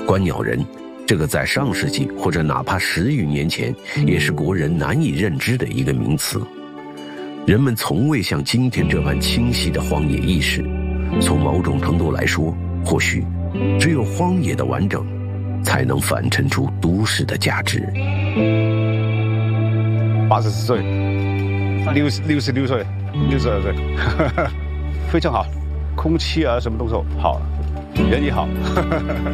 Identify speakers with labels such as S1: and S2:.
S1: 观鸟人，这个在上世纪或者哪怕10余年前，也是国人难以认知的一个名词。人们从未像今天这般清晰的荒野意识。从某种程度来说，或许只有荒野的完整，才能反衬出都市的价值。
S2: 80岁，66岁，62岁，非常好，空气啊，什么都好，人也好。